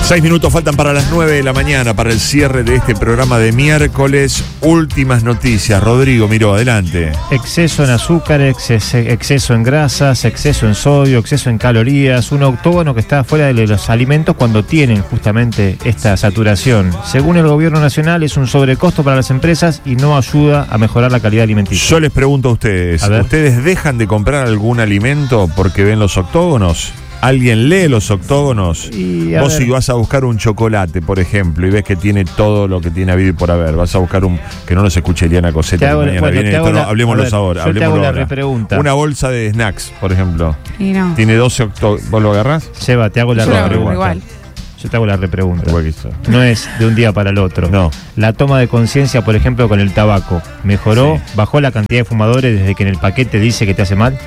6 minutos faltan para las 9 de la mañana, para el cierre de este programa de miércoles. Últimas noticias. Rodrigo Miró, adelante. Exceso en azúcar, exceso en grasas, exceso en sodio, exceso en calorías. Un octógono que está fuera de los alimentos cuando tienen justamente esta saturación. Según el gobierno nacional, es un sobrecosto para las empresas y no ayuda a mejorar la calidad alimenticia. Yo les pregunto a ustedes, ¿ustedes dejan de comprar algún alimento porque ven los octógonos? ¿Alguien lee los octógonos? Vos si vas a buscar un chocolate, por ejemplo, y ves que tiene todo lo que tiene habido y por haber, vas a buscar que no nos escuche Eliana Coseta, hablemoslo ahora. Yo te hago la repregunta. Una bolsa de snacks, por ejemplo. Y no. ¿Tiene 12 octógonos? ¿Vos lo agarrás? Seba, te hago la repregunta. Igual. Yo te hago la repregunta. No es de un día para el otro. No. La toma de conciencia, por ejemplo, con el tabaco, ¿mejoró? Sí. ¿Bajó la cantidad de fumadores desde que en el paquete dice que te hace mal?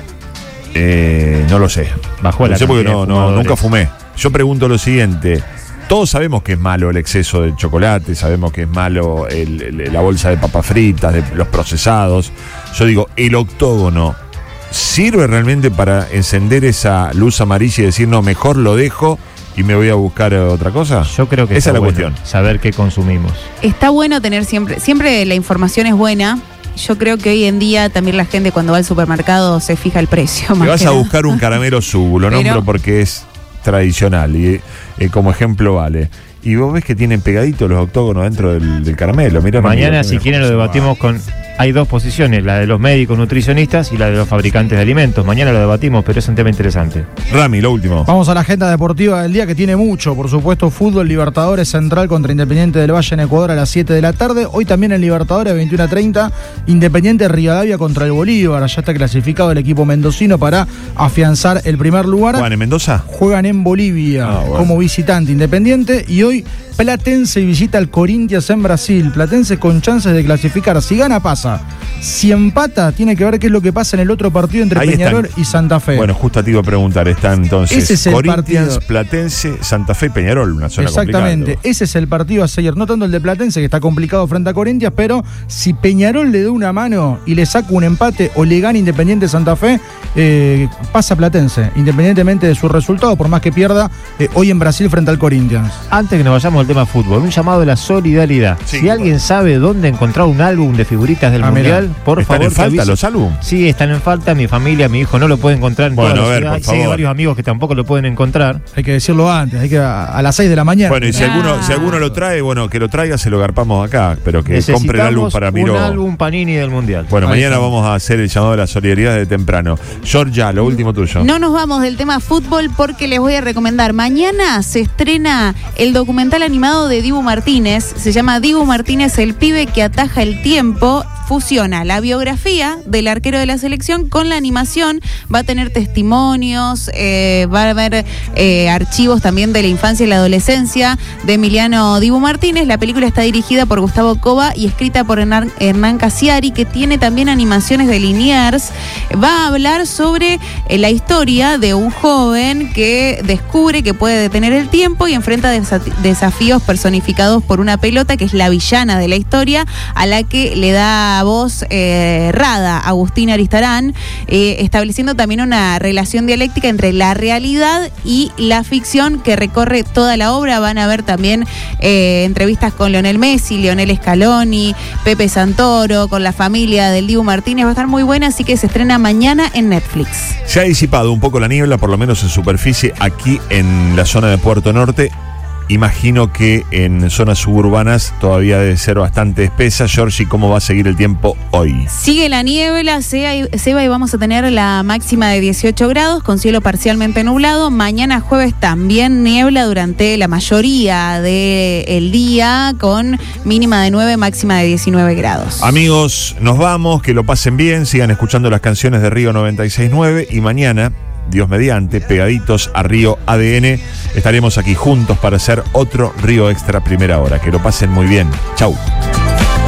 No lo sé. Bajó la porque nunca fumé. Yo pregunto lo siguiente. Todos sabemos que es malo el exceso de chocolate, sabemos que es malo la bolsa de papas fritas, de los procesados. Yo digo, ¿el octógono sirve realmente para encender esa luz amarilla y decir, no, mejor lo dejo y me voy a buscar otra cosa? Yo creo que esa es la cuestión. Saber qué consumimos. Está bueno tener siempre la información es buena. Yo creo que hoy en día también la gente cuando va al supermercado se fija el precio. Te vas a buscar un caramelo Subu, lo nombro porque es tradicional y como ejemplo vale. Y vos ves que tienen pegaditos los octógonos dentro del caramelo. Mirá, mañana, si quieren, lo debatimos con... Hay dos posiciones, la de los médicos nutricionistas y la de los fabricantes de alimentos. Mañana lo debatimos, pero es un tema interesante. Rami, lo último. Vamos a la agenda deportiva del día, que tiene mucho. Por supuesto, fútbol, Libertadores Central contra Independiente del Valle en Ecuador a las 7 de la tarde. Hoy también en Libertadores, 21:30, Independiente Rivadavia contra el Bolívar. Ya está clasificado el equipo mendocino para afianzar el primer lugar. ¿Juegan en Mendoza? Juegan en Bolivia como visitante Independiente. Y hoy Platense visita al Corinthians en Brasil. Platense con chances de clasificar. Si gana, pasa. Si empata, tiene que ver qué es lo que pasa en el otro partido entre Peñarol y Santa Fe. Bueno, justo te iba a preguntar, está entonces ese es el Corinthians, partido. Platense, Santa Fe y Peñarol, una zona exactamente, complicada. Ese es el partido a seguir, no tanto el de Platense, que está complicado frente a Corinthians, pero si Peñarol le da una mano y le saca un empate o le gana Independiente Santa Fe, pasa Platense, independientemente de su resultado, por más que pierda hoy en Brasil frente al Corinthians. Antes que nos vayamos al tema fútbol, un llamado a la solidaridad. Sí, si alguien sabe dónde encontrar un álbum de figuritas del Mundial, por ¿están favor, en falta los álbumes? Sí, están en falta. Mi familia, mi hijo no lo puede encontrar en toda la ciudad. Por favor. Hay varios amigos que tampoco lo pueden encontrar. Hay que decirlo antes, hay que a las 6 de la mañana. Bueno, y si alguno lo trae, que lo traiga, se lo garpamos acá, pero que compre el álbum para Miró. Un álbum Panini del Mundial. Bueno, mañana vamos a hacer el llamado a la solidaridad de temprano. Georgia, lo último tuyo. No nos vamos del tema fútbol porque les voy a recomendar. Mañana se estrena el documental animado de Dibu Martínez. Se llama Dibu Martínez, el pibe que ataja el tiempo. Fusiona la biografía del arquero de la selección con la animación. Va a tener testimonios, va a haber archivos también de la infancia y la adolescencia de Emiliano Dibu Martínez. La película está dirigida por Gustavo Cova y escrita por Hernán Casiari, que tiene también animaciones de Liniers. Va a hablar sobre la historia de un joven que descubre que puede detener el tiempo y enfrenta desafíos personificados por una pelota, que es la villana de la historia, a la que le da voz Rada, Agustín Aristarán, estableciendo también una relación dialéctica entre la realidad y la ficción que recorre toda la obra. Van a ver también entrevistas con Lionel Messi, Lionel Scaloni, Pepe Santoro, con la familia del Dibu Martínez. Va a estar muy buena, así que se estrena mañana en Netflix. Se ha disipado un poco la niebla, por lo menos en superficie, aquí en la zona de Puerto Norte. Imagino que en zonas suburbanas todavía debe ser bastante espesa. Georgie, ¿cómo va a seguir el tiempo hoy? Sigue la niebla, Seba, y vamos a tener la máxima de 18 grados con cielo parcialmente nublado. Mañana jueves también niebla durante la mayoría del día, con mínima de 9, máxima de 19 grados. Amigos, nos vamos, que lo pasen bien, sigan escuchando las canciones de Río 96.9 y mañana, Dios mediante, pegaditos a Río ADN, estaremos aquí juntos para hacer otro Río Extra primera hora. Que lo pasen muy bien. Chau.